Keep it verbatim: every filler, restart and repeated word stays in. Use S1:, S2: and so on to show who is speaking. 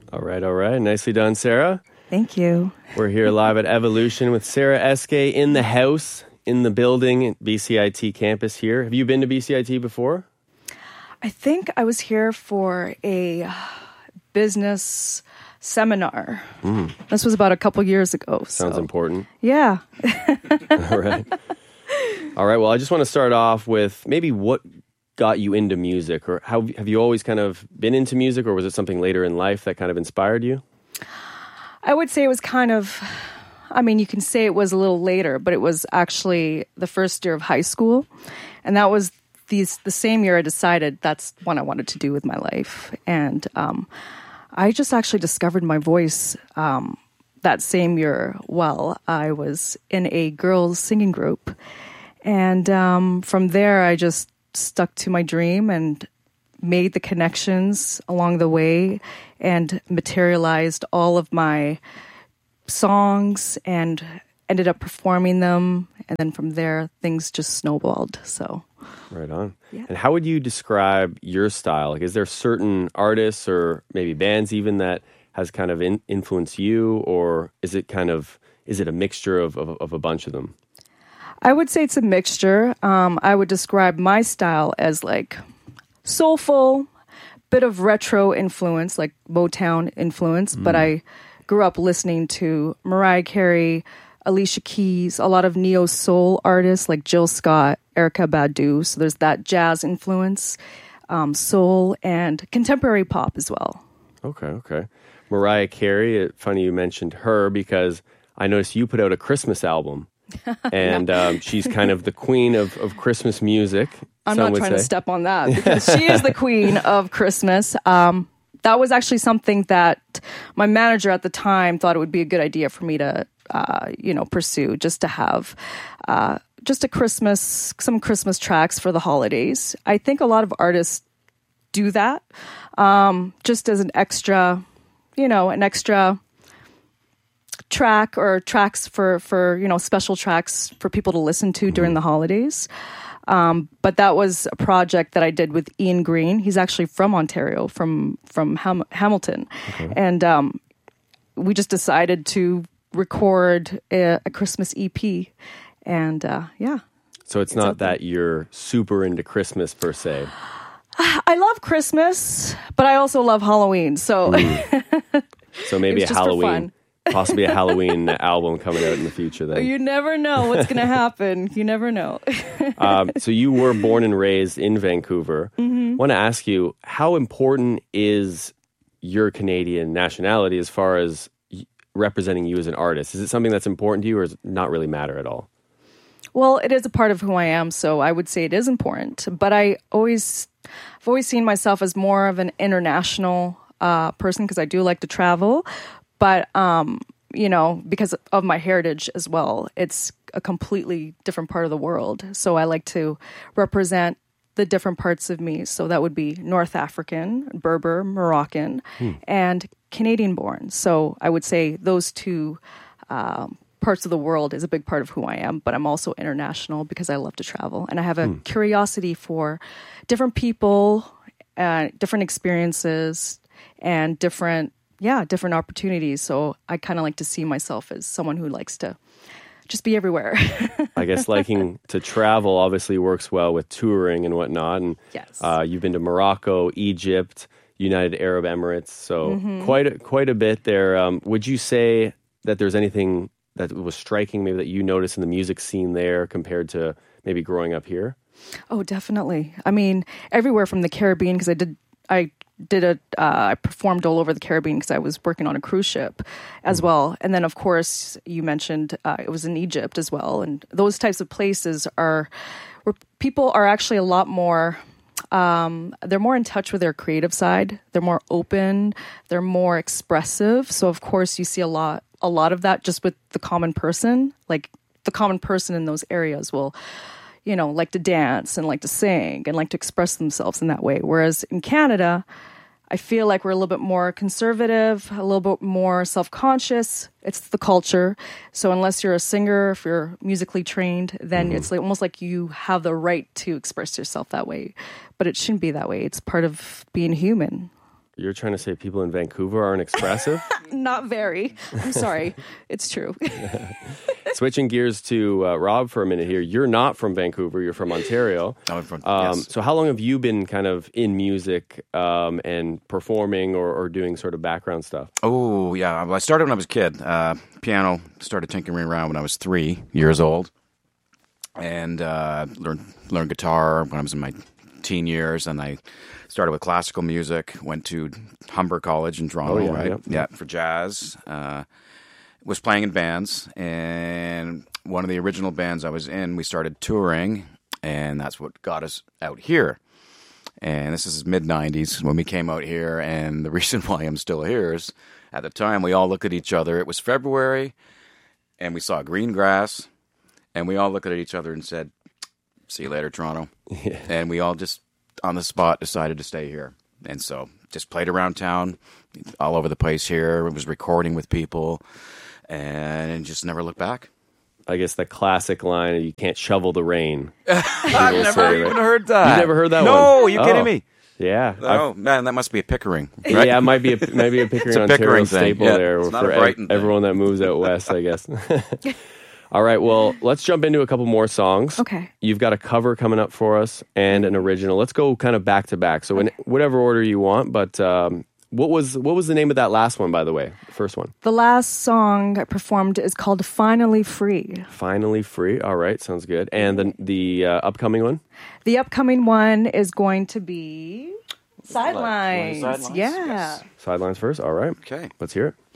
S1: All right, all right. Nicely done, Sarah.
S2: Thank you.
S1: We're here live at Evolution with Sarah Eskay in the house, in the building at B C I T campus here. Have you been to B C I T before?
S2: I think I was here for a business seminar. Mm. This was about a couple years ago.
S1: Sounds
S2: so.
S1: important.
S2: Yeah.
S1: All right. All right. Well, I just want to start off with maybe what got you into music, or how have you always kind of been into music, or was it something later in life that kind of inspired you?
S2: I would say it was kind of, I mean, you can say it was a little later, but it was actually the first year of high school. And that was these, the same year I decided that's what I wanted to do with my life. And um, I just actually discovered my voice um, that same year while I was in a girls' singing group. And um, from there, I just stuck to my dream and made the connections along the way and materialized all of my songs and ended up performing them. And then from there, things just snowballed. So,
S1: right on.
S2: Yeah.
S1: And how would you describe your style? Like, is there certain artists or maybe bands even that has kind of in, influenced you, or is it kind of, is it a mixture of, of, of a bunch of them?
S2: I would say it's a mixture. Um, I would describe my style as like soulful, bit of retro influence, like Motown influence, mm. but I grew up listening to Mariah Carey, Alicia Keys, a lot of neo-soul artists like Jill Scott, Erykah Badu. So there's that jazz influence, um, soul, and contemporary pop as well.
S1: Okay, okay. Mariah Carey, it, funny you mentioned her because I noticed you put out a Christmas album. And um, she's kind of the queen of, of Christmas music.
S2: I'm not trying say. to step on that because she is the queen of Christmas. Um, that was actually something that my manager at the time thought it would be a good idea for me to, uh, you know, pursue, just to have uh, just a Christmas, some Christmas tracks for the holidays. I think a lot of artists do that um, just as an extra, you know, an extra track or tracks for, for, you know, special tracks for people to listen to during the holidays. Um, but that was a project that I did with Ian Green. He's actually from Ontario, from, from Ham- Hamilton. Okay. And um, we just decided to record a, a Christmas E P. And uh, yeah.
S1: So it's, it's not that you're super into Christmas per se.
S2: I love Christmas, but I also love Halloween. So,
S1: mm. so maybe a Halloween. Possibly a Halloween album coming out in the future then.
S2: You never know what's going to happen. You never know.
S1: um, so you were born and raised in Vancouver.
S2: Mm-hmm.
S1: I want to ask you, how important is your Canadian nationality as far as representing you as an artist? Is it something that's important to you, or does it not really matter at all?
S2: Well, it is a part of who I am, so I would say it is important. But I always, I've always seen myself as more of an international uh, person because I do like to travel. But, um, you know, because of my heritage as well, it's a completely different part of the world. So I like to represent the different parts of me. So that would be North African, Berber, Moroccan, hmm. and Canadian born. So I would say those two um, parts of the world is a big part of who I am. But I'm also international because I love to travel. And I have a hmm. curiosity for different people, uh, different experiences, and different Yeah, different opportunities. So I kind of like to see myself as someone who likes to just be everywhere.
S1: I guess liking to travel obviously works well with touring and whatnot. And
S2: yes.
S1: uh, you've been to Morocco, Egypt, United Arab Emirates, so
S2: mm-hmm.
S1: quite a, quite a bit there. Um, would you say that there's anything that was striking, maybe that you noticed in the music scene there compared to maybe growing up here?
S2: Oh, definitely. I mean, everywhere from the Caribbean, because I did I. did a, uh, I performed all over the Caribbean because I was working on a cruise ship as mm. well. And then, of course, you mentioned uh, it was in Egypt as well. And those types of places are where people are actually a lot more, um, they're more in touch with their creative side. They're more open. They're more expressive. So, of course, you see a lot, a lot of that just with the common person. Like the common person in those areas will, you know, like to dance and like to sing and like to express themselves in that way. Whereas in Canada, I feel like we're a little bit more conservative, a little bit more self-conscious. It's the culture. So unless you're a singer, if you're musically trained, then mm-hmm. it's like, almost like you have the right to express yourself that way. But it shouldn't be that way. It's part of being human.
S1: You're trying to say people in Vancouver aren't expressive?
S2: Not very. I'm sorry. It's true.
S1: Switching gears to uh, Rob for a minute here. You're not from Vancouver. You're from Ontario.
S3: I'm from,
S1: um,
S3: yes.
S1: So how long have you been kind of in music um, and performing or, or doing sort of background stuff?
S3: Oh, yeah. Well, I started when I was a kid. Uh, piano, started tinkering around when I was three years old. And uh, learned, learned guitar when I was in my teen years. And I started with classical music, went to Humber College in Toronto,
S1: Oh, yeah,
S3: right?
S1: yeah.
S3: Yeah, for jazz. Uh, was playing in bands, and one of the original bands I was in, we started touring, and that's what got us out here. And this is mid nineties when we came out here, and the reason why I'm still here is at the time we all looked at each other. It was February, and we saw green grass, and we all looked at each other and said, "See you later, Toronto."
S1: Yeah.
S3: And we all just, on the spot, decided to stay here. And so just played around town, all over the place here. Was recording with people, and just never looked back.
S1: I guess the classic line, you can't shovel the rain.
S3: I've never
S1: say,
S3: even
S1: right?
S3: heard that.
S1: You never heard that
S3: no,
S1: one?
S3: No, are you
S1: Oh.
S3: kidding me?
S1: Yeah.
S3: Oh, man, that must be a Pickering.
S1: I've-
S3: Right?
S1: Yeah, it might be a, maybe a Pickering,
S3: It's a
S1: Ontario
S3: Pickering thing.
S1: staple
S3: Yeah,
S1: there
S3: it's not
S1: for
S3: a Brighton
S1: ev-
S3: thing.
S1: everyone that moves out west, I guess. All right, well, let's jump into a couple more songs.
S2: Okay.
S1: You've got a cover coming up for us and an original. Let's go kind of back to back. So in whatever order you want, but um, what was what was the name of that last one, by the way? The first one.
S2: The last song I performed is called Finally Free.
S1: Finally Free. All right, sounds good. And the, the uh, upcoming one?
S2: The upcoming one is going to be Sidelines.
S3: Sidelines?
S2: Yeah.
S3: Yes.
S1: Sidelines first. All right.
S3: Okay.
S1: Let's hear it.